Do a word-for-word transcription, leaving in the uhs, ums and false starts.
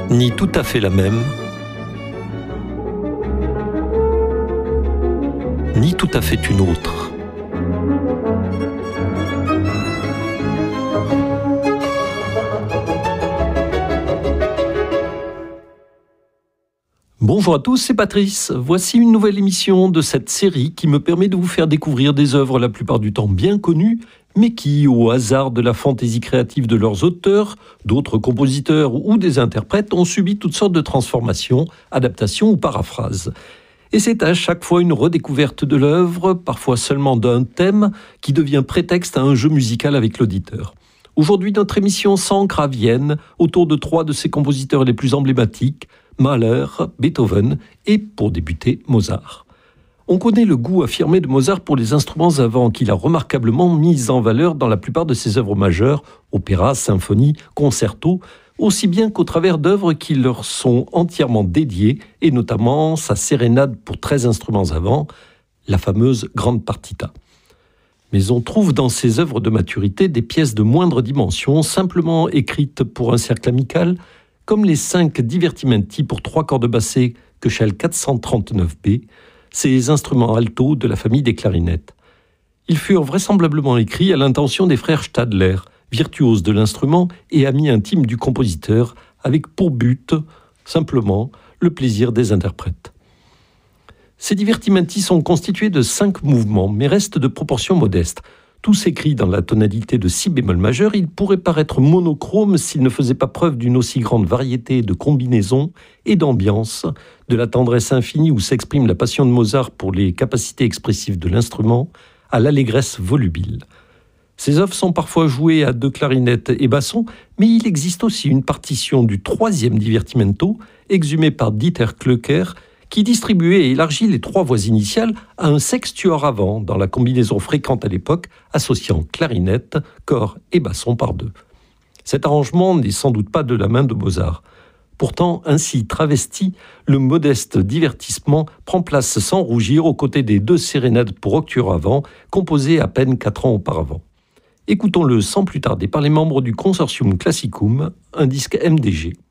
ni tout à fait la même, ni tout à fait une autre. Bonjour à tous, c'est Patrice. Voici une nouvelle émission de cette série qui me permet de vous faire découvrir des œuvres la plupart du temps bien connues, mais qui, au hasard de la fantaisie créative de leurs auteurs, d'autres compositeurs ou des interprètes, ont subi toutes sortes de transformations, adaptations ou paraphrases. Et c'est à chaque fois une redécouverte de l'œuvre, parfois seulement d'un thème, qui devient prétexte à un jeu musical avec l'auditeur. Aujourd'hui, notre émission s'ancre à Vienne, autour de trois de ses compositeurs les plus emblématiques, Mahler, Beethoven et, pour débuter, Mozart. On connaît le goût affirmé de Mozart pour les instruments à vent qu'il a remarquablement mis en valeur dans la plupart de ses œuvres majeures, opéras, symphonies, concertos, aussi bien qu'au travers d'œuvres qui leur sont entièrement dédiées, et notamment sa sérénade pour treize instruments à vent, la fameuse Grande Partita. Mais on trouve dans ses œuvres de maturité des pièces de moindre dimension, simplement écrites pour un cercle amical, comme les cinq divertimenti pour trois cordes bassées Köchel quatre cent trente-neuf B, ces instruments alto de la famille des clarinettes. Ils furent vraisemblablement écrits à l'intention des frères Stadler, virtuoses de l'instrument et amis intimes du compositeur, avec pour but, simplement, le plaisir des interprètes. Ces divertimenti sont constitués de cinq mouvements, mais restent de proportions modestes. Tous écrits dans la tonalité de si bémol majeur, ils pourraient paraître monochromes s'ils ne faisaient pas preuve d'une aussi grande variété de combinaisons et d'ambiance, de la tendresse infinie où s'exprime la passion de Mozart pour les capacités expressives de l'instrument, à l'allégresse volubile. Ces œuvres sont parfois jouées à deux clarinettes et bassons, mais il existe aussi une partition du troisième divertimento, exhumée par Dieter Klöcker, qui distribuait et élargit les trois voix initiales à un sextuor avant, dans la combinaison fréquente à l'époque, associant clarinette, cor et basson par deux. Cet arrangement n'est sans doute pas de la main de Mozart. Pourtant, ainsi travesti, le modeste divertissement prend place sans rougir aux côtés des deux sérénades pour octuor avant, composées à peine quatre ans auparavant. Écoutons-le sans plus tarder par les membres du Consortium Classicum, un disque M D G.